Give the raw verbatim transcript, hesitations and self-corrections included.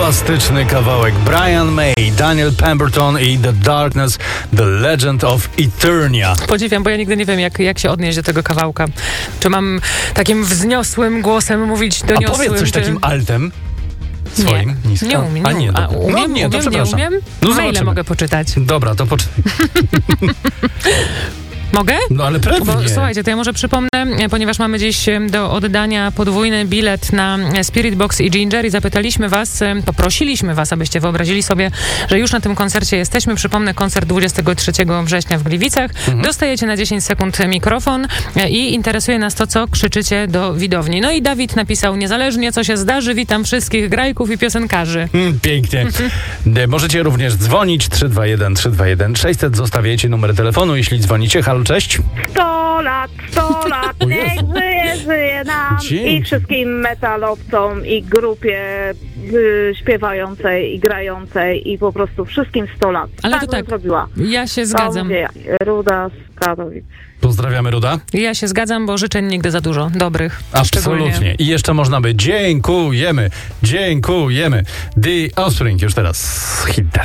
Bombastyczny kawałek. Brian May, Daniel Pemberton i The Darkness, The Legend of Eternia. Podziwiam, bo ja nigdy nie wiem, jak, jak się odnieść do tego kawałka. Czy mam takim wzniosłym głosem mówić doniosłym? A powiedz coś czy... takim altem. Swoim? Nie, Nisko. nie umiem. A nie, A, dobra. umiem, no, nie, to umiem, przepraszam. nie umiem? No, Maile zobaczymy. mogę poczytać. Dobra, to poczytaj. Mogę? No ale pewnie. Bo, słuchajcie, to ja może przypomnę, ponieważ mamy dziś do oddania podwójny bilet na Spirit Box i Ginger i zapytaliśmy was, poprosiliśmy was, abyście wyobrazili sobie, że już na tym koncercie jesteśmy. Przypomnę, koncert dwudziestego trzeciego września w Gliwicach. Mhm. Dostajecie na dziesięć sekund mikrofon i interesuje nas to, co krzyczycie do widowni. No i Dawid napisał, niezależnie co się zdarzy, witam wszystkich grajków i piosenkarzy. Hmm, pięknie. Mhm. Możecie również dzwonić trzy dwa jeden trzysta dwadzieścia jeden sześćset. Zostawiacie numer telefonu, jeśli dzwonicie. Halo, cześć. sto lat, sto lat, niech żyje, żyje nam. Dzięki. I wszystkim metalowcom, i grupie y, śpiewającej, i grającej, i po prostu wszystkim sto lat. Ale tak to bym tak, zrobiła. ja się zgadzam. Mówię, Ruda z Katowic. Pozdrawiamy, Ruda. Ja się zgadzam, bo życzeń nigdy za dużo, dobrych. Absolutnie. Szczególnie. I jeszcze można by dziękujemy, dziękujemy. The Offspring już teraz hit.